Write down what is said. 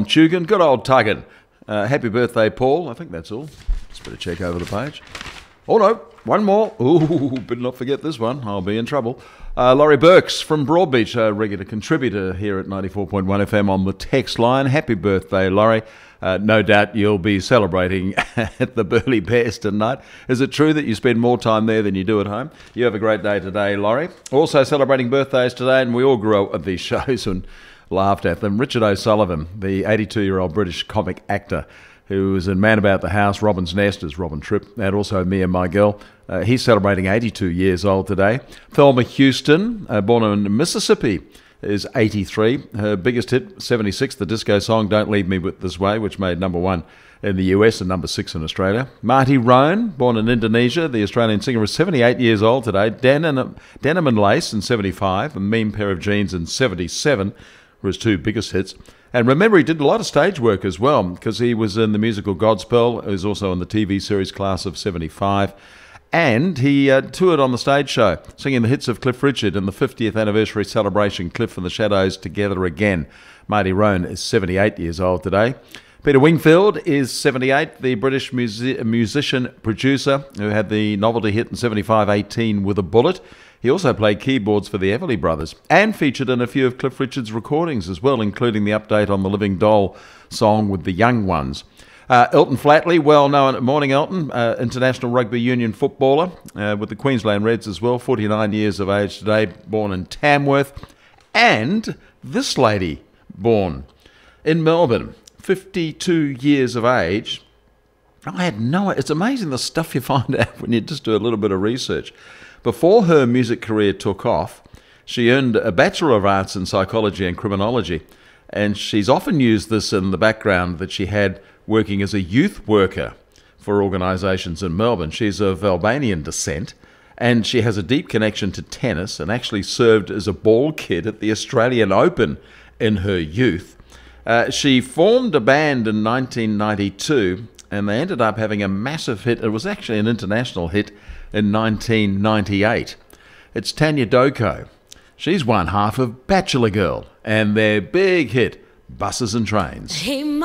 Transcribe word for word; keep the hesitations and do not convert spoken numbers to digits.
Tugan. Good old Tuggin. Uh, happy birthday, Paul. I think that's all. Just better check over the page. Oh, no. One more. Ooh, better not forget this one. I'll be in trouble. Uh, Laurie Burks from Broadbeach, a regular contributor here at ninety-four point one F M on the text line. Happy birthday, Laurie. Uh, no doubt you'll be celebrating at the Burleigh Bears tonight. Is it true that you spend more time there than you do at home? You have a great day today, Laurie. Also celebrating birthdays today, and we all grew up at these shows and laughed at them. Richard O'Sullivan, the eighty-two-year-old British comic actor who was in Man About the House, Robin's Nest as Robin Tripp, and also Me and My Girl. Uh, he's celebrating eighty-two years old today. Thelma Houston, uh, born in Mississippi, is eighty-three. Her biggest hit, seventy-six, the disco song Don't Leave Me With This Way, which made number one in the U S and number six in Australia. Marty Roan, born in Indonesia, the Australian singer, is seventy-eight years old today. Denim, Denim and Lace in seventy-five, A Mean Pair of Jeans in seventy-seven were his two biggest hits. And remember, he did a lot of stage work as well, because he was in the musical Godspell. He was also in the T V series Class of seventy-five. And he uh, toured on the stage show, singing the hits of Cliff Richard in the fiftieth anniversary celebration, Cliff and the Shadows Together Again. Marty Roan is seventy-eight years old today. Peter Wingfield is seventy-eight, the British music- musician producer who had the novelty hit in seventy-five, eighteen with a Bullet. He also played keyboards for the Everly Brothers and featured in a few of Cliff Richard's recordings as well, including the update on the Living Doll song with the Young Ones. Uh, Elton Flatley, well known, morning Elton, uh, international rugby union footballer uh, with the Queensland Reds as well, forty-nine years of age today, born in Tamworth. And this lady, born in Melbourne, fifty-two years of age. I had no, it's amazing the stuff you find out when you just do a little bit of research. Before her music career took off, she earned a Bachelor of Arts in Psychology and Criminology, and she's often used this in the background that she had working as a youth worker for organisations in Melbourne. She's of Albanian descent, and she has a deep connection to tennis and actually served as a ball kid at the Australian Open in her youth. Uh, she formed a band in nineteen ninety-two, and they ended up having a massive hit. It was actually an international hit in nineteen ninety-eight. It's Tanya Doko. She's one half of Bachelor Girl and their big hit, Buses and Trains. Hey,